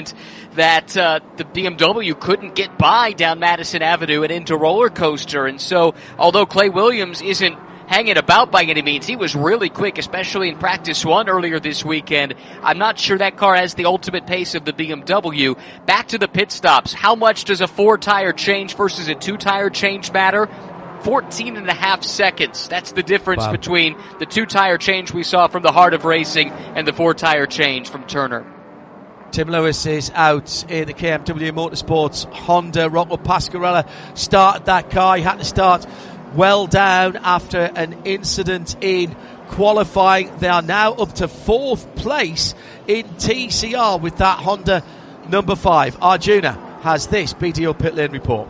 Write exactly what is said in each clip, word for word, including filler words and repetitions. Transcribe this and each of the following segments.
that uh, the B M W couldn't get by down Madison Avenue and into Roller Coaster. And so, although Clay Williams isn't hanging about by any means, he was really quick, especially in practice one earlier this weekend. I'm not sure that car has the ultimate pace of the B M W. Back to the pit stops. How much does a four-tire change versus a two-tire change matter? fourteen and a half seconds. That's the difference wow. between the two-tire change we saw from the heart of racing and the four-tire change from Turner. Tim Lewis is out in the K M W Motorsports Honda. Rocco Pasquarella started that car. He had to start well down after an incident in qualifying. They are now up to fourth place in T C R with that Honda number five. Arjuna has this B D O pit lane report.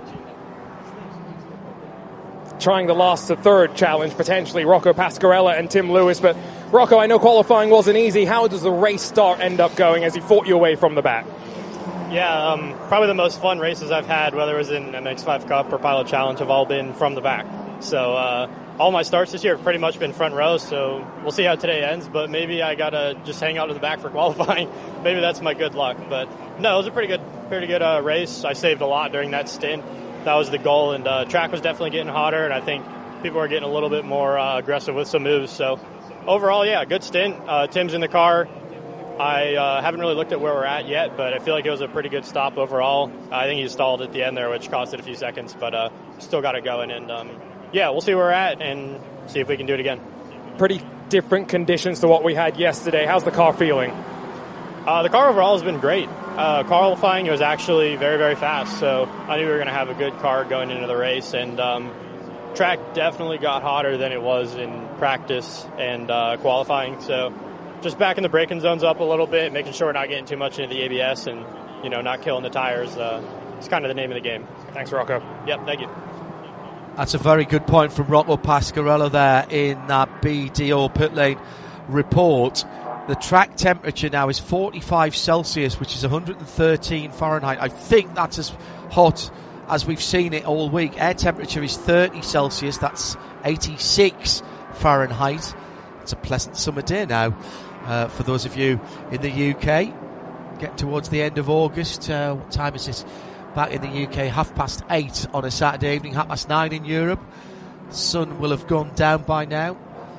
Trying the last to third challenge, potentially Rocco Pasquarella and Tim Lewis. But Rocco, I know qualifying wasn't easy. How does the race start end up going as he fought you away from the back? Yeah, um, probably the most fun races I've had, whether it was in M X five Cup or Pilot Challenge, have all been from the back. So uh, all my starts this year have pretty much been front row, so we'll see how today ends, but maybe I gotta just hang out to the back for qualifying. Maybe that's my good luck. But no, it was a pretty good pretty good uh, race. I saved a lot during that stint. That was the goal, and uh, track was definitely getting hotter, and I think people were getting a little bit more uh, aggressive with some moves. So overall, yeah, good stint. Uh, Tim's in the car. I uh, haven't really looked at where we're at yet, but I feel like it was a pretty good stop overall. I think he stalled at the end there, which cost it a few seconds, but uh, still got it going. And um, yeah, we'll see where we're at and see if we can do it again. Pretty different conditions to what we had yesterday. How's the car feeling? Uh, the car overall has been great. Uh, qualifying, it was actually very, very fast, so I knew we were going to have a good car going into the race. And um, track definitely got hotter than it was in practice and uh, qualifying, so just backing the braking zones up a little bit, making sure we're not getting too much into the A B S and, you know, not killing the tires. Uh, it's kind of the name of the game. Thanks, Rocco. Yep, thank you. That's a very good point from Rocco Pasquarella there in that B D O pit lane report. The track temperature now is forty-five Celsius, which is one hundred thirteen Fahrenheit. I think that's as hot as we've seen it all week. Air temperature is thirty Celsius. That's eighty-six Fahrenheit. It's a pleasant summer day now uh, for those of you in the U K. Getting towards the end of August. Uh, what time is it? Back in the U K, half past eight on a Saturday evening, half past nine in Europe. Sun will have gone down by now.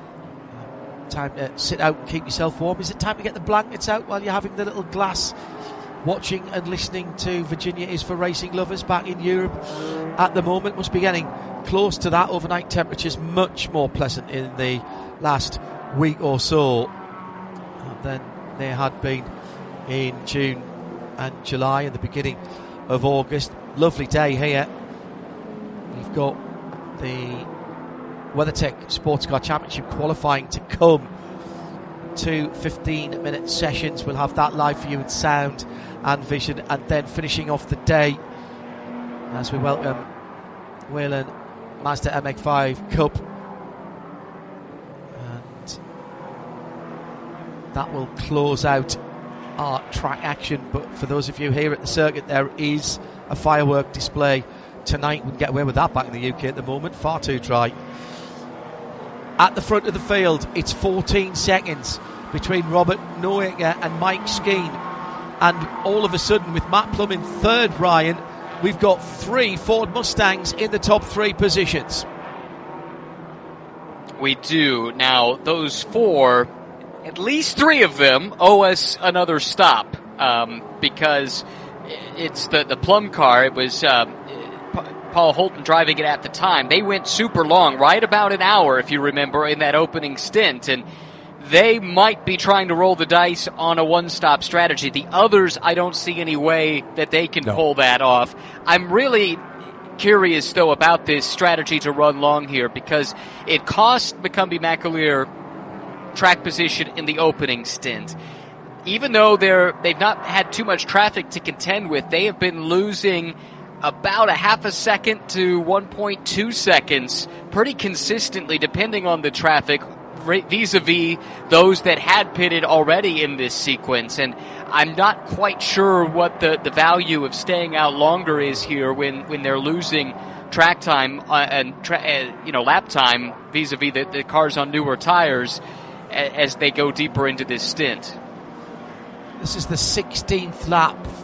Time to sit out and keep yourself warm. Is it time to get the blankets out while you're having the little glass watching and listening to Virginia is for Racing Lovers back in Europe at the moment? Must be getting close to that. Overnight temperatures much more pleasant in the last week or so than they had been in June and July and the beginning of August. Lovely day here. You've got the WeatherTech Sports Car Championship qualifying to come. Two fifteen minute sessions. We'll have that live for you in sound and vision, and then finishing off the day as we welcome Whelen Mazda M X five Cup, and that will close out our track action. But for those of you here at the circuit, there is a firework display tonight. We can get away with that back in the U K at the moment, far too dry. At the front of the field, it's fourteen seconds between Robert Noaker and Mike Skeen. And all of a sudden, with Matt Plum in third, Ryan, we've got three Ford Mustangs in the top three positions. We do. Now, those four, at least three of them, owe us another stop um, because it's the, the Plum car. It was uh, Paul Holton driving it at the time. They went super long, right about an hour, if you remember, in that opening stint. And they might be trying to roll the dice on a one-stop strategy. The others, I don't see any way that they can no. pull that off. I'm really curious, though, about this strategy to run long here because it cost McCumbee McAleer track position in the opening stint. Even though they're, they've not had too much traffic to contend with, they have been losing about a half a second to one point two seconds pretty consistently, depending on the traffic, vis-a-vis those that had pitted already in this sequence. And I'm not quite sure what the, the value of staying out longer is here when, when they're losing track time uh, and tra- uh, you know lap time vis-a-vis the, the cars on newer tires as they go deeper into this stint. This is the sixteenth lap